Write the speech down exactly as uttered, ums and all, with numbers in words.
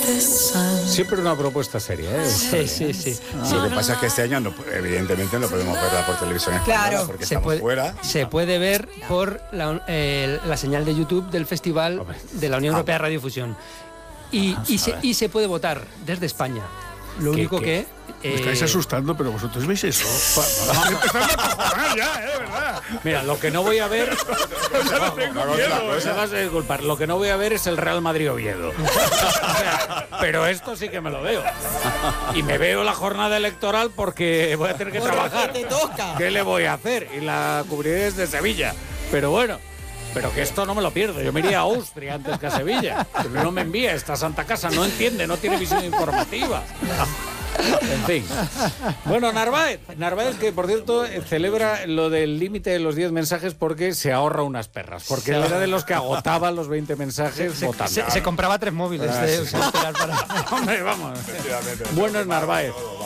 Siempre una propuesta seria, ¿eh? Sí, sí, sí. Ah, sí. lo que pasa es que este año, no, evidentemente, no podemos verla por televisión española Claro. porque Se estamos puede, fuera. se puede ver por la, eh, la señal de YouTube del Festival de la Unión Europea de Radiofusión. Y, y, se, y se puede votar desde España. Lo ¿Qué, único qué? que... Me estáis eh, asustando, pero vosotros veis eso. Vamos a empezar a acojonar ya, ¿eh? ¿Verdad? Mira, lo que no voy a ver... Ya tengo No, no, miedo, no, ¿eh? se vas a disculpar. Lo que no voy a ver es el Real Madrid-Oviedo. O sea, pero esto sí que me lo veo. Y me veo la jornada electoral porque voy a tener que Porque trabajar. te toca. ¿Qué le voy a hacer? Y la cubriré desde Sevilla. Pero bueno... Pero que esto no me lo pierdo. Yo me iría a Austria antes que a Sevilla. Pero no me envía esta Santa Casa. No entiende, no tiene visión informativa. En fin. Bueno, Narváez. Narváez, que por cierto celebra lo del límite de los diez mensajes porque se ahorra unas perras. Porque él era de los que agotaba los veinte mensajes se, votando. se, se compraba tres móviles. Ah, de, sí. o sea, esperar para... Hombre, vamos. Bueno es Narváez.